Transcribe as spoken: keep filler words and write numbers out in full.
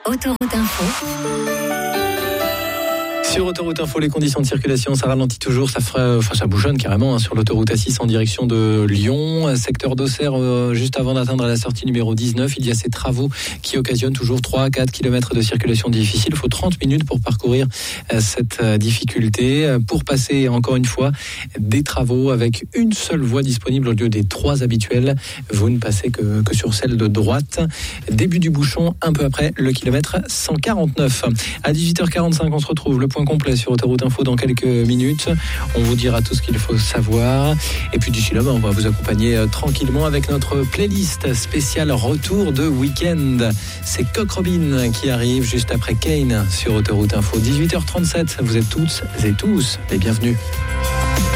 Autoroute Info. Sur Autoroute Info, les conditions de circulation, ça ralentit toujours, ça, fera, enfin, ça bouchonne carrément hein, sur l'autoroute A six en direction de Lyon. Secteur d'Auxerre, euh, juste avant d'atteindre la sortie numéro dix-neuf, il y a ces travaux qui occasionnent toujours trois à quatre kilomètres de circulation difficile. Il faut trente minutes pour parcourir euh, cette euh, difficulté. Pour passer, encore une fois, des travaux avec une seule voie disponible au lieu des trois habituelles. Vous ne passez que, que sur celle de droite. Début du bouchon, un peu après le kilomètre cent quarante-neuf. À dix-huit heures quarante-cinq, on se retrouve. Le point complet sur Autoroute Info dans quelques minutes. On vous dira tout ce qu'il faut savoir. Et puis d'ici là, on va vous accompagner tranquillement avec notre playlist spéciale retour de week-end. C'est Coq Robin qui arrive juste après Kane sur Autoroute Info. dix-huit heures trente-sept, vous êtes toutes et tous les bienvenus.